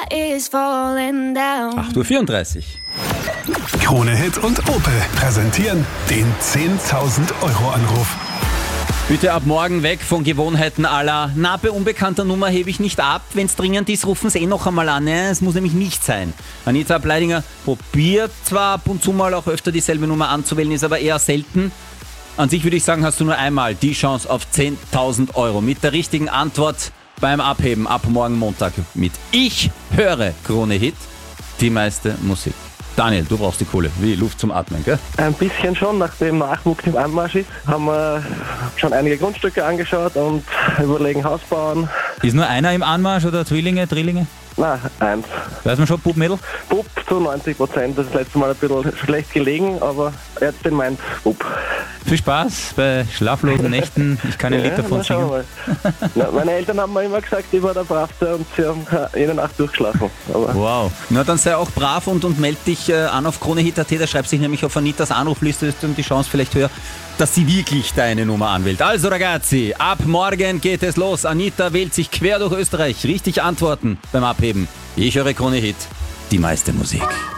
is falling down. 8:34 Uhr. Krone Hit und Opel präsentieren den 10.000 Euro Anruf. Bitte ab morgen weg von Gewohnheiten aller bei unbekannter Nummer hebe ich nicht ab. Wenn es dringend ist, rufen Sie noch einmal an. Es muss nämlich nicht sein. Anita Bleidinger probiert zwar ab und zu mal auch öfter dieselbe Nummer anzuwählen, ist aber eher selten. An sich würde ich sagen, hast du nur einmal die Chance auf 10.000 Euro. Mit der richtigen Antwort beim Abheben ab morgen Montag mit Ich höre Krone Hit, die meiste Musik. Daniel, du brauchst die Kohle, wie Luft zum Atmen, gell? Ein bisschen schon, nachdem Nachwuchs im Anmarsch ist, haben wir schon einige Grundstücke angeschaut und überlegen Haus bauen. Ist nur einer im Anmarsch oder Zwillinge, Drillinge? Na, eins. Weiß man schon, Bub, Mädel? Bub zu 90%, das letzte Mal ein bisschen schlecht gelegen, aber jetzt den meint Bub. Viel Spaß bei schlaflosen Nächten. Ich kann ein Lied davon schauen wir singen. mal. Na, meine Eltern haben mir immer gesagt, ich war der Bravste und sie haben jede Nacht durchgeschlafen. Aber Wow. Na, dann sei auch brav und melde dich an auf KroneHit.at. Da schreibt sich nämlich auf Anitas Anrufliste und die Chance vielleicht höher, dass sie wirklich deine Nummer anwählt. Also ragazzi, ab morgen geht es los. Anita wählt sich quer durch Österreich. Richtig antworten beim Abheben. Ich höre KroneHit, die meiste Musik.